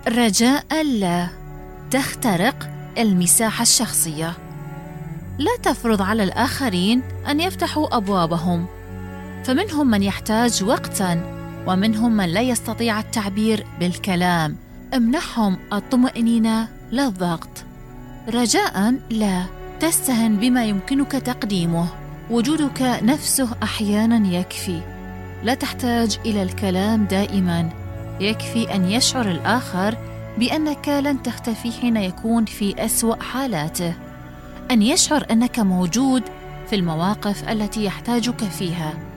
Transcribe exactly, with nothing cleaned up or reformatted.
رجاء لا تخترق المساحة الشخصية. لا تفرض على الآخرين أن يفتحوا أبوابهم، فمنهم من يحتاج وقتاً ومنهم من لا يستطيع التعبير بالكلام. امنحهم الطمأنينة لا الضغط. رجاء لا تستهن بما يمكنك تقديمه، وجودك نفسه أحياناً يكفي. لا تحتاج إلى الكلام دائماً، يكفي أن يشعر الآخر بأنك لن تختفي حين يكون في أسوأ حالاته، أن يشعر أنك موجود في المواقف التي يحتاجك فيها.